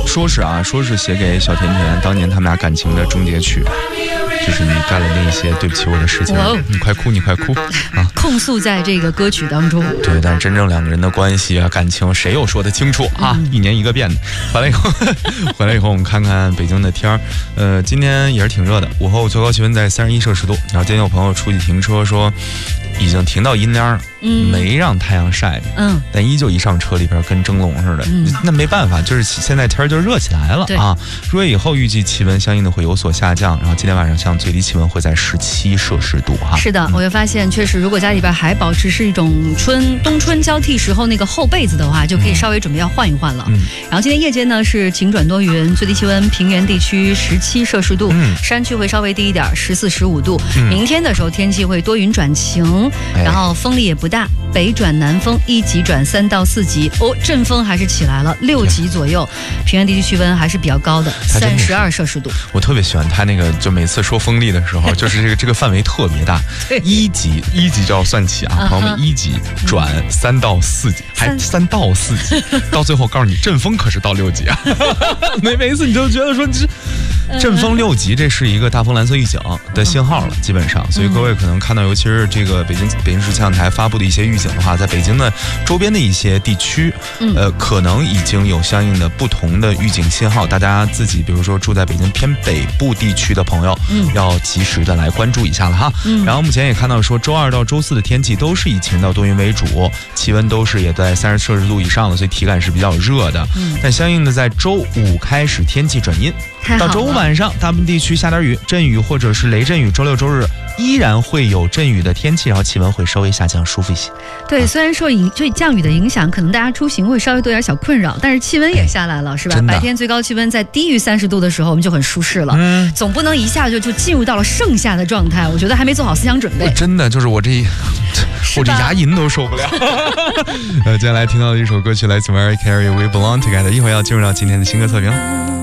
说是写给小甜甜当年他们俩感情的终结曲，就是你干了那些对不起我的事情，你快哭啊！ 控诉在这个歌曲当中。 对，但是真正两个人的关系啊、感情，谁又说得清楚啊？一年一个变的。回来以后，我们看看北京的天儿。今天也是挺热的，午后最高气温在31摄氏度。然后今天有朋友出去停车说，已经停到阴凉了，没让太阳晒，但依旧一上车里边跟蒸笼似的。那没办法，就是现在天就热起来了啊。入夜以后预计气温相应的会有所下降，然后今天晚上像最低气温会在17摄氏度哈。 是的，我就发现确实，如果家里边还保持是一种冬春交替时候那个厚被子的话，就可以稍微准备要换一换了。然后今天夜间呢是晴转多云，最低气温平原地区17摄氏度，山区会稍微低一点，14、15度。明天的时候天气会多云转晴，然后风力也不大，北转南风1级转3到4级，阵风还是起来了，6级左右。平原地区气温还是比较高的，32摄氏度。 我特别喜欢他那个，就每次说风力的时候，就是这个范围特别大。一级就要算起啊，朋友们，1级转3到4级，还3到4级，到最后告诉你阵风可是到6级啊。每一次你就觉得说阵风6级，这是一个大风蓝色预警的信号了，基本上。所以各位可能看到，尤其是这个北京市气象台发布的一些预警的话，在北京的周边的一些地区，可能已经有相应的不同的预警信号。大家自己，比如说住在北京偏北部地区的朋友，要及时的来关注一下了哈。然后目前也看到说，周2到周4的天气都是以晴到多云为主，气温都是也在30摄氏度以上了，所以体感是比较热的。但相应的在周5开始天气转阴，到周5晚上大部分地区下点雨，阵雨或者是雷阵雨。周6、周日依然会有阵雨的天气，然后气温会稍微下降，舒服一些。 对，虽然说对降雨的影响，可能大家出行会稍微多点小困扰，但是气温也下来了，是吧？白天最高气温在低于30度的时候，我们就很舒适了。总不能一下就进入到了盛夏的状态，我觉得还没做好思想准备。 真的就是我这牙龈都受不了。接下来听到的一首歌曲来自 Mariah Carey， We Belong Together。一会儿要进入到今天的新歌测评。